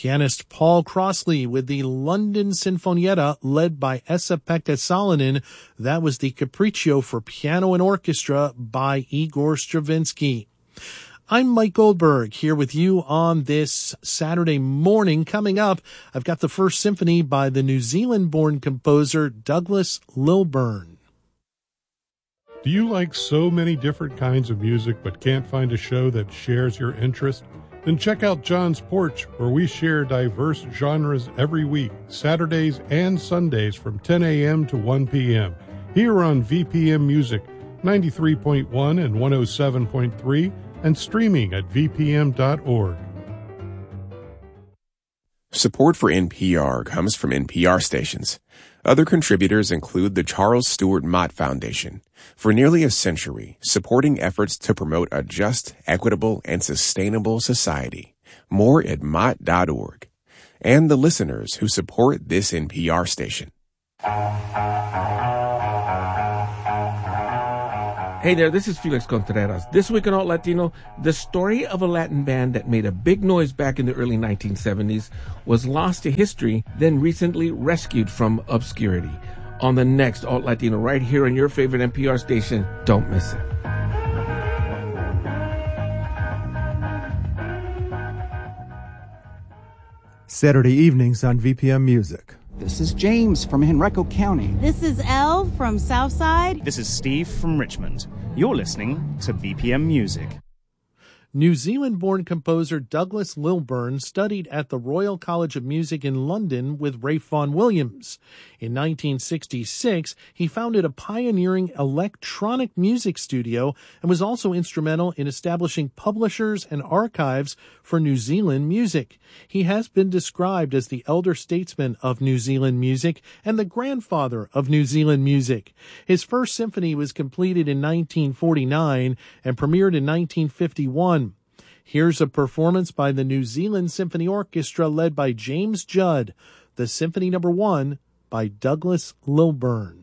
Pianist Paul Crossley with the London Sinfonietta led by Esa-Pekka Salonen. That was the Capriccio for piano and orchestra by Igor Stravinsky. I'm Mike Goldberg here with you on this Saturday morning. Coming up, I've got the first symphony by the New Zealand-born composer Douglas Lilburn. Do you like so many different kinds of music but can't find a show that shares your interest? Then check out John's Porch, where we share diverse genres every week, Saturdays and Sundays from 10 a.m. to 1 p.m. here on VPM Music, 93.1 and 107.3, and streaming at vpm.org. Support for NPR comes from NPR stations. Other contributors include the Charles Stewart Mott Foundation, for nearly a century, supporting efforts to promote a just, equitable, and sustainable society. More at mott.org. And the listeners who support this NPR station. Hey there, this is Felix Contreras. This week on Alt Latino, the story of a Latin band that made a big noise back in the early 1970s was lost to history, then recently rescued from obscurity. On the next Alt Latino, right here on your favorite NPR station. Don't miss it. Saturday evenings on VPM Music. This is James from Henrico County. This is Elle from Southside. This is Steve from Richmond. You're listening to VPM Music. New Zealand-born composer Douglas Lilburn studied at the Royal College of Music in London with Ralph Vaughan Williams. In 1966, he founded a pioneering electronic music studio and was also instrumental in establishing publishers and archives for New Zealand music. He has been described as the elder statesman of New Zealand music and the grandfather of New Zealand music. His first symphony was completed in 1949 and premiered in 1951. Here's a performance by the New Zealand Symphony Orchestra led by James Judd, the Symphony No. 1 by Douglas Lilburn.